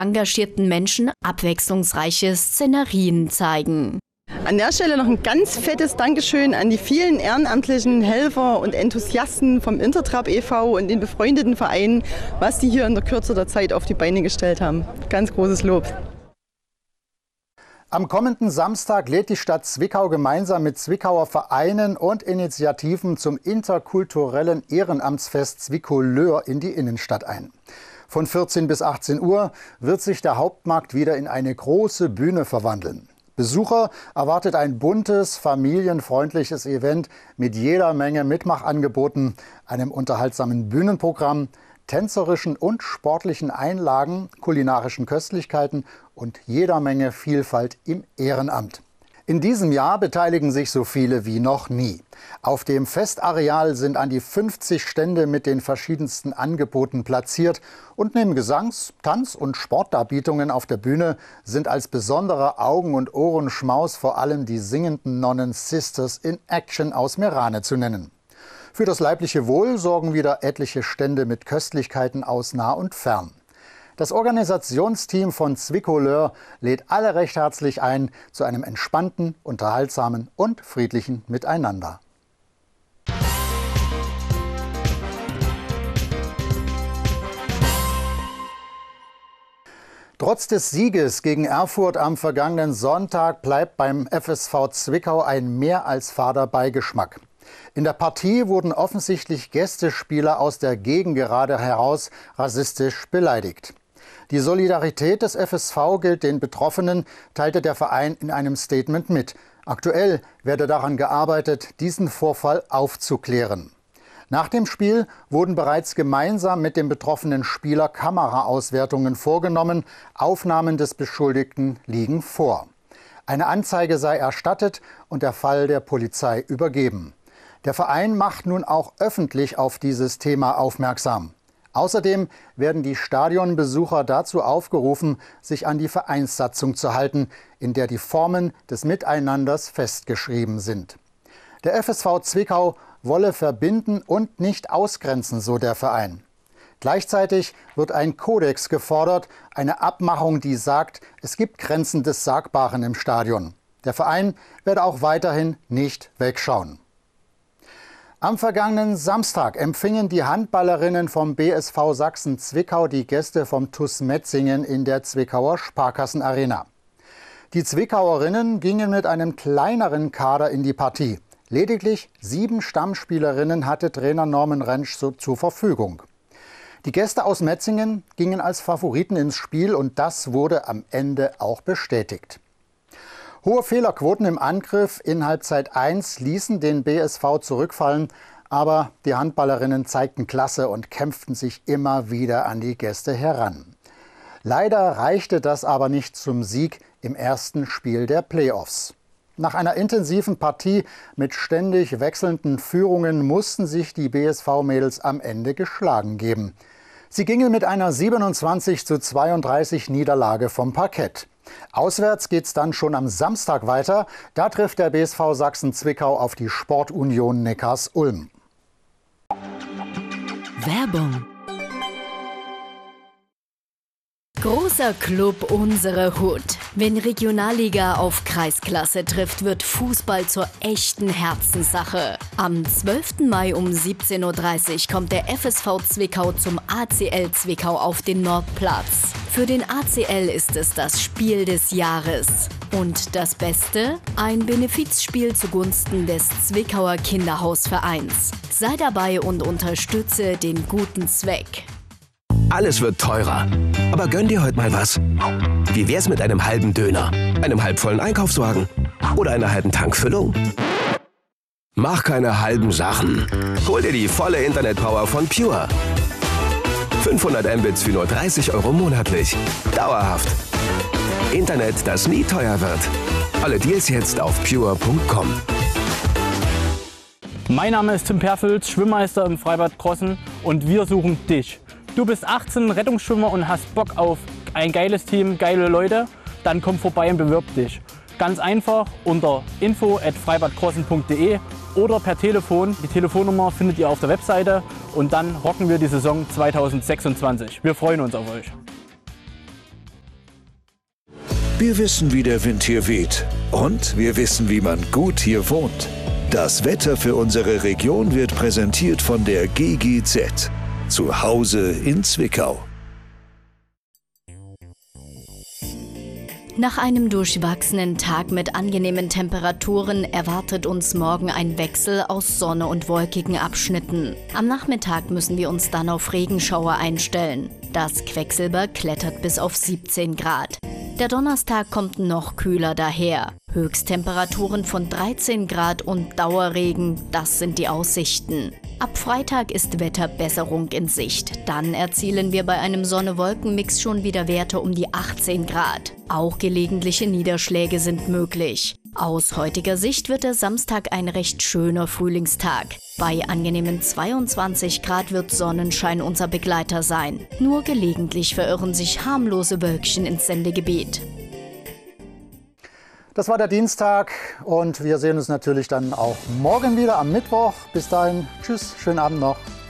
engagierten Menschen abwechslungsreiche Szenerien zeigen. An der Stelle noch ein ganz fettes Dankeschön an die vielen ehrenamtlichen Helfer und Enthusiasten vom Intertrap e.V. und den befreundeten Vereinen, was die hier in der Kürze der Zeit auf die Beine gestellt haben. Ganz großes Lob. Am kommenden Samstag lädt die Stadt Zwickau gemeinsam mit Zwickauer Vereinen und Initiativen zum interkulturellen Ehrenamtsfest Zwickau-Löhr in die Innenstadt ein. Von 14 bis 18 Uhr wird sich der Hauptmarkt wieder in eine große Bühne verwandeln. Besucher erwartet ein buntes, familienfreundliches Event mit jeder Menge Mitmachangeboten, einem unterhaltsamen Bühnenprogramm, tänzerischen und sportlichen Einlagen, kulinarischen Köstlichkeiten und jeder Menge Vielfalt im Ehrenamt. In diesem Jahr beteiligen sich so viele wie noch nie. Auf dem Festareal sind an die 50 Stände mit den verschiedensten Angeboten platziert und neben Gesangs-, Tanz- und Sportdarbietungen auf der Bühne sind als besonderer Augen- und Ohrenschmaus vor allem die singenden Nonnen Sisters in Action aus Meerane zu nennen. Für das leibliche Wohl sorgen wieder etliche Stände mit Köstlichkeiten aus nah und fern. Das Organisationsteam von Zwickau-Löhr lädt alle recht herzlich ein zu einem entspannten, unterhaltsamen und friedlichen Miteinander. Trotz des Sieges gegen Erfurt am vergangenen Sonntag bleibt beim FSV Zwickau ein mehr als fader Beigeschmack. In der Partie wurden offensichtlich Gästespieler aus der Gegengerade heraus rassistisch beleidigt. Die Solidarität des FSV gilt den Betroffenen, teilte der Verein in einem Statement mit. Aktuell werde daran gearbeitet, diesen Vorfall aufzuklären. Nach dem Spiel wurden bereits gemeinsam mit dem betroffenen Spieler Kameraauswertungen vorgenommen. Aufnahmen des Beschuldigten liegen vor. Eine Anzeige sei erstattet und der Fall der Polizei übergeben. Der Verein macht nun auch öffentlich auf dieses Thema aufmerksam. Außerdem werden die Stadionbesucher dazu aufgerufen, sich an die Vereinssatzung zu halten, in der die Formen des Miteinanders festgeschrieben sind. Der FSV Zwickau wolle verbinden und nicht ausgrenzen, so der Verein. Gleichzeitig wird ein Kodex gefordert, eine Abmachung, die sagt, es gibt Grenzen des Sagbaren im Stadion. Der Verein werde auch weiterhin nicht wegschauen. Am vergangenen Samstag empfingen die Handballerinnen vom BSV Sachsen-Zwickau die Gäste vom TuS Metzingen in der Zwickauer Sparkassenarena. Die Zwickauerinnen gingen mit einem kleineren Kader in die Partie. Lediglich 7 Stammspielerinnen hatte Trainer Norman Rentsch zur Verfügung. Die Gäste aus Metzingen gingen als Favoriten ins Spiel und das wurde am Ende auch bestätigt. Hohe Fehlerquoten im Angriff in Halbzeit 1 ließen den BSV zurückfallen, aber die Handballerinnen zeigten Klasse und kämpften sich immer wieder an die Gäste heran. Leider reichte das aber nicht zum Sieg im ersten Spiel der Playoffs. Nach einer intensiven Partie mit ständig wechselnden Führungen mussten sich die BSV-Mädels am Ende geschlagen geben. Sie gingen mit einer 27:32 Niederlage vom Parkett. Auswärts geht's dann schon am Samstag weiter. Da trifft der BSV Sachsen-Zwickau auf die Sportunion Neckars-Ulm. Werbung. Großer Club unsere Hut. Wenn Regionalliga auf Kreisklasse trifft, wird Fußball zur echten Herzenssache. Am 12. Mai um 17:30 Uhr kommt der FSV Zwickau zum ACL Zwickau auf den Nordplatz. Für den ACL ist es das Spiel des Jahres. Und das Beste? Ein Benefizspiel zugunsten des Zwickauer Kinderhausvereins. Sei dabei und unterstütze den guten Zweck. Alles wird teurer. Aber gönn dir heute mal was. Wie wär's mit einem halben Döner, einem halbvollen Einkaufswagen oder einer halben Tankfüllung? Mach keine halben Sachen. Hol dir die volle Internetpower von Pure. 500 Mbits für nur 30 € monatlich. Dauerhaft. Internet, das nie teuer wird. Alle Deals jetzt auf pure.com. Mein Name ist Tim Perfels, Schwimmmeister im Freibad Krossen und wir suchen dich. Du bist 18, Rettungsschwimmer und hast Bock auf ein geiles Team, geile Leute? Dann komm vorbei und bewirb dich. Ganz einfach unter info@freibadkrossen.de oder per Telefon. Die Telefonnummer findet ihr auf der Webseite und dann rocken wir die Saison 2026. Wir freuen uns auf euch. Wir wissen, wie der Wind hier weht. Und wir wissen, wie man gut hier wohnt. Das Wetter für unsere Region wird präsentiert von der GGZ. Zu Hause in Zwickau. Nach einem durchwachsenen Tag mit angenehmen Temperaturen erwartet uns morgen ein Wechsel aus Sonne und wolkigen Abschnitten. Am Nachmittag müssen wir uns dann auf Regenschauer einstellen. Das Quecksilber klettert bis auf 17 Grad. Der Donnerstag kommt noch kühler daher. Höchsttemperaturen von 13 Grad und Dauerregen, das sind die Aussichten. Ab Freitag ist Wetterbesserung in Sicht. Dann erzielen wir bei einem Sonne-Wolken-Mix schon wieder Werte um die 18 Grad. Auch gelegentliche Niederschläge sind möglich. Aus heutiger Sicht wird der Samstag ein recht schöner Frühlingstag. Bei angenehmen 22 Grad wird Sonnenschein unser Begleiter sein. Nur gelegentlich verirren sich harmlose Wölkchen ins Sendegebiet. Das war der Dienstag und wir sehen uns natürlich dann auch morgen wieder am Mittwoch. Bis dahin, tschüss, schönen Abend noch.